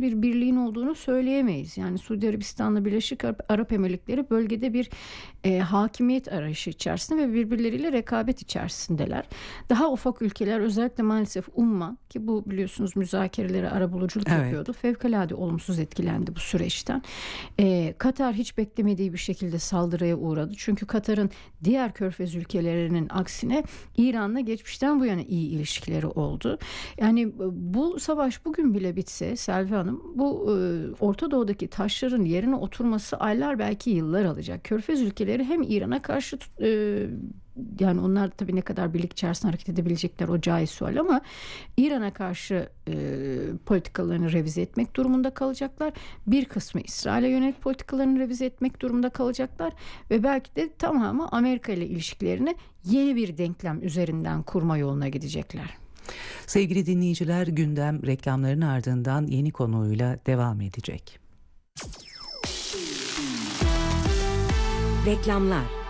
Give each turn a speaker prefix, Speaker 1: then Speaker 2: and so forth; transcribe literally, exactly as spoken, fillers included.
Speaker 1: bir birliğin olduğunu söyleyemeyiz. Yani Suudi Arabistan'la Birleşik Arap, Arap Emirlikleri bölgede bir e, hakimiyet arayışı içerisinde ve birbirleriyle rekabet içerisindeler. Daha ufak ülkeler, özellikle maalesef Umman, ki bu biliyorsunuz müzakerelere arabuluculuk
Speaker 2: Evet.
Speaker 1: yapıyordu, fevkalade olumsuz etkilendi bu süreçten. E, Katar hiç beklemediği bir şekilde saldırıya uğradı. Çünkü Katar'ın diğer Körfez ülkelerinin aksine İran'la geçmişten bu yana iyi ilişkileri oldu. Yani bu savaş bugün bile bitse Selvi Hanım, bu e, Orta Doğu'daki taşların yerine oturması aylar, belki yıllar alacak. Körfez ülkeleri hem İran'a karşı e, yani onlar tabii ne kadar birlik içerisinde hareket edebilecekler, o caiz sual, ama İran'a karşı e, politikalarını revize etmek durumunda kalacaklar. Bir kısmı İsrail'e yönelik politikalarını revize etmek durumunda kalacaklar ve belki de tamamı Amerika ile ilişkilerini yeni bir denklem üzerinden kurma yoluna gidecekler.
Speaker 2: Sevgili dinleyiciler, gündem reklamların ardından yeni konuyla devam edecek.
Speaker 3: Reklamlar.